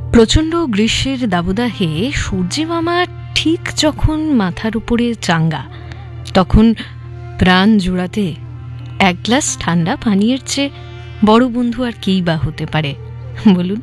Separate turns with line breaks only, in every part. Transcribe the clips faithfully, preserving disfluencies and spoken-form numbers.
প্রচণ্ড গ্রীষ্মের দাবদাহে সূর্যি মামা ঠিক যখন মাথার উপরে চাঙ্গা, তখন প্রাণ জোড়াতে এক গ্লাস ঠান্ডা পানীয়ের চেয়ে বড় বন্ধু আর কেই বা হতে পারে বলুন?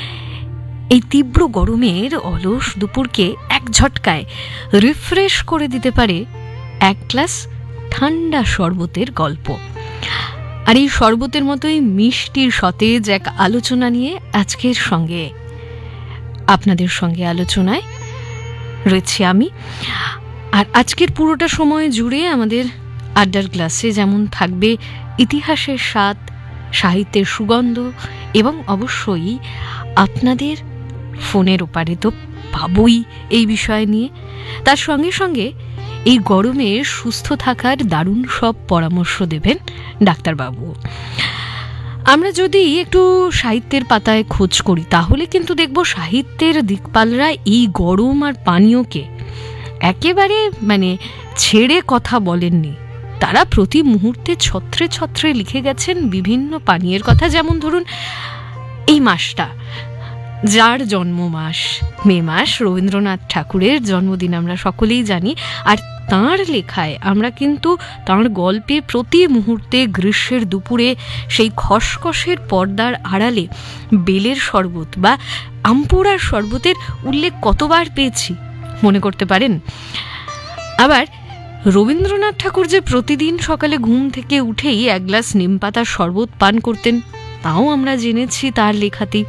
এই তীব্র গরমের অলস দুপুরকে এক ঝটকায় রিফ্রেশ করে দিতে পারে এক গ্লাস ঠান্ডা শরবতের গল্প। আর এই শরবতের মতোই মিষ্টির সতেজ এক আলোচনা নিয়ে আজকের সঙ্গে আপনাদের সঙ্গে আলোচনায় রয়েছি আমি। আর আজকের পুরোটা সময় জুড়ে আমাদের আড্ডার গ্লাসে যেমন থাকবে ইতিহাসের স্বাদ, সাহিত্যের সুগন্ধ এবং অবশ্যই আপনাদের ফোনের ওপারে তো পাবই এই বিষয় নিয়ে, তার সঙ্গে সঙ্গে এই গরমে সুস্থ থাকার দারুণ সব পরামর্শ দেবেন ডাক্তারবাবু। আমরা যদি একটু সাহিত্যের পাতায় খোঁজ করি তাহলে কিন্তু দেখব সাহিত্যের দিকপালরা এই গরম আর পানীয়কে একেবারে মানে ছেড়ে কথা বলেননি। তারা প্রতি মুহূর্তে ছত্রে ছত্রে লিখে গেছেন বিভিন্ন পানীয়ের কথা। যেমন ধরুন এই মাসটা, যার জন্ম মাস মে মাস, রবীন্দ্রনাথ ঠাকুরের জন্মদিন আমরা সকলেই জানি। আর তাঁর লেখায় আমরা কিন্তু তাঁর গল্পে প্রতি মুহূর্তে গ্রীষ্মের দুপুরে সেই খসখসের পর্দার আড়ালে বেলের শরবত বা আমপোড়ার শরবতের উল্লেখ কতবার পেয়েছি মনে করতে পারেন? আবার রবীন্দ্রনাথ ঠাকুর যে প্রতিদিন সকালে ঘুম থেকে উঠেই এক গ্লাস নিমপাতার শরবত পান করতেন তাও আমরা জেনেছি তার লেখাতেই।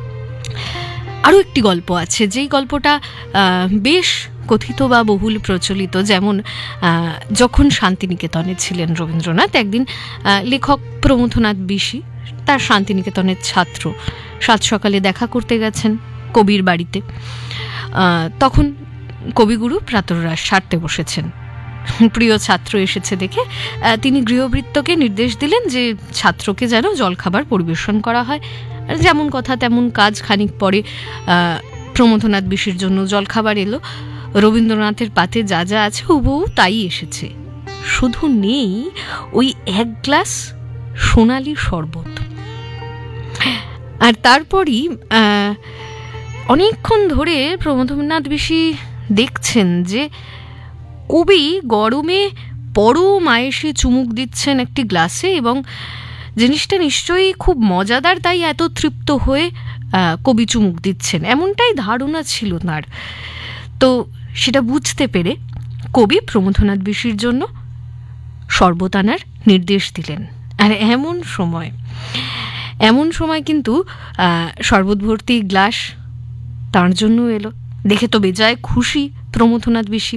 আরও একটি গল্প আছে, যেই গল্পটা বেশ কথিত বা বহুল প্রচলিত। যেমন যখন শান্তিনিকেতনে ছিলেন রবীন্দ্রনাথ, একদিন লেখক প্রমথনাথ বিশি তার শান্তিনিকেতনের ছাত্র সাত সকালে দেখা করতে গেছেন কবির বাড়িতে। তখন কবিগুরু প্রাতরাশ সারতে বসেছেন। প্রিয় ছাত্র এসেছে দেখে তিনি গৃহভৃত্যকে নির্দেশ দিলেন যে ছাত্রকে যেন জলখাবার পরিবেশন করা হয়। যেমন কথা তেমন কাজ, খানিক পরে প্রমথনাথ বিশির জন্য জলখাবার এলো। রবীন্দ্রনাথের পাতে যা যা আছে হুবহু তাই এসেছে, শুধু নেই ওই এক গ্লাস সোনালি শরবত। আর তারপরই অনেকক্ষণ ধরে প্রমথনাথ বিশি দেখছেন যে কবি গরমে পরম আয়েসে চুমুক দিচ্ছেন একটি গ্লাসে, এবং জিনিসটা নিশ্চয়ই খুব মজাদার, তাই এত তৃপ্ত হয়ে কবি চুমুক দিচ্ছেন এমনটাই ধারণা ছিল তাঁর। তো সেটা বুঝতে পেরে কবি প্রমথনাথ বিশির জন্য শরবত আনার নির্দেশ দিলেন। আর এমন সময় এমন সময় কিন্তু শরবত ভর্তি গ্লাস তার জন্য এলো। দেখে তো বেজায় খুশি প্রমথনাথ বিশি,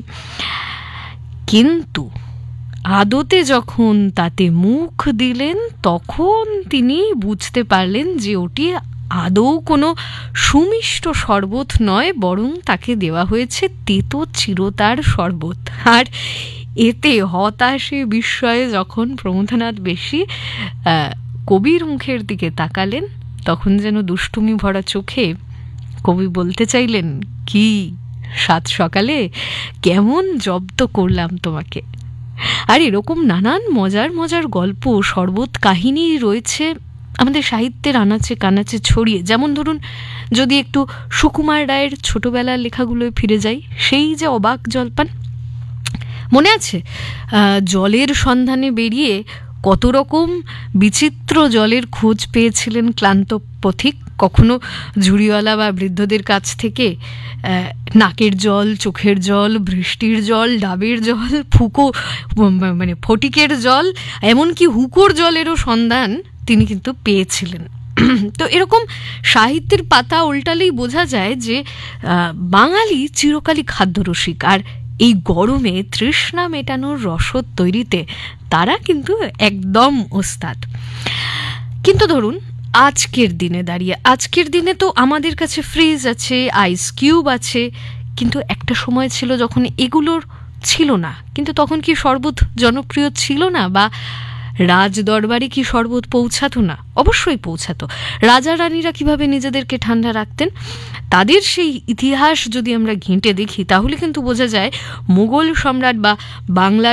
কিন্তু আদতে যখন তাতে মুখ দিলেন তখন তিনি বুঝতে পারলেন যে ওটি আদৌ কোনো সুমিষ্ট শরবত নয়, বরং তাকে দেওয়া হয়েছে তেতো চিরতার শরবত। আর এতে হতাশে বিস্ময়ে যখন প্রমথনাথ বিশি কবির মুখের দিকে তাকালেন তখন যেন দুষ্টুমি ভরা চোখে কবি বলতে চাইলেন, কি সাত সকালে কেমন জব্দ করলাম তোমাকে। আর এরকম নানান মজার মজার গল্প, শরবত কাহিনী রয়েছে আমাদের সাহিত্যের আনাচে কানাচে ছড়িয়ে। যেমন ধরুন যদি একটু সুকুমার রায়ের ছোটবেলার লেখাগুলোয় ফিরে যাই, সেই যে অবাক জলপান মনে আছে? জলের সন্ধানে বেরিয়ে কত রকম বিচিত্র জলের খোঁজ পেয়েছিলেন ক্লান্ত পথিক। কখনো ঝুড়িওয়ালা বা বৃদ্ধদের কাছ থেকে নাকের জল, চোখের জল, বৃষ্টির জল, ডাবের জল, ফুকো মানে ফটিকের জল, এমনকি হুকোর জলেরও সন্ধান তিনি কিন্তু পেয়েছিলেন। তো এরকম সাহিত্যের পাতা উল্টালেই বোঝা যায় যে বাঙালি চিরকালই খাদ্যরসিক, আর এই গরমে তৃষ্ণা মেটানোর রসদ তৈরিতে তারা কিন্তু একদম ওস্তাদ। কিন্তু ধরুন আজকের দিনে দাঁড়িয়ে, আজকের দিনে তো আমাদের কাছে ফ্রিজ আছে, আইস কিউব আছে, কিন্তু একটা সময় ছিল যখন এগুলোর ছিল না। কিন্তু তখন কি শরবত জনপ্রিয় ছিল না? বা রাজ দরবারে কি শরবত পৌঁছাতো না? অবশ্যই পৌঁছাতো। রাজা রানীরা কিভাবে নিজেদেরকে ঠান্ডা রাখতেন তাদের সেই ইতিহাস যদি আমরা ঘেঁটে দেখি তাহলে কিন্তু বোঝা যায় মুঘল সম্রাট বা বাংলার